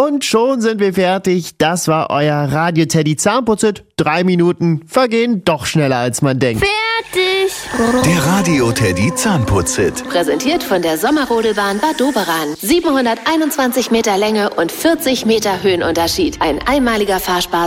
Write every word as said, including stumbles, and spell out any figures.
Und schon sind wir fertig. Das war euer Radio Teddy Zahnputzit. Drei Minuten vergehen doch schneller, als man denkt. Fertig! Der Radio Teddy Zahnputzit. Präsentiert von der Sommerrodelbahn Bad Doberan. siebenhunderteinundzwanzig Meter Länge und vierzig Meter Höhenunterschied. Ein einmaliger Fahrspaß